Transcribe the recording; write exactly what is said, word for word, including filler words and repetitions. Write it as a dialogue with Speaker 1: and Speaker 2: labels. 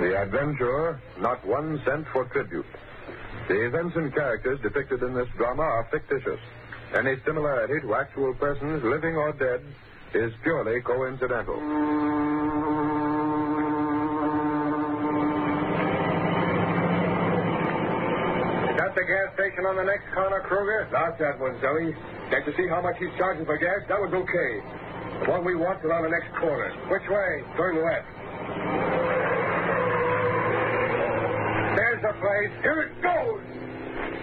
Speaker 1: The adventurer, not one cent for tribute. The events and characters depicted in this drama are fictitious. Any similarity to actual persons, living or dead, is purely coincidental.
Speaker 2: Is that the gas station on the next corner, Kruger?
Speaker 3: Not that one, Zoe. Can't you see how much he's charging for gas? That one's okay. The one we want is on the next corner.
Speaker 2: Which way?
Speaker 3: Turn left.
Speaker 2: There's the place.
Speaker 3: Here it goes!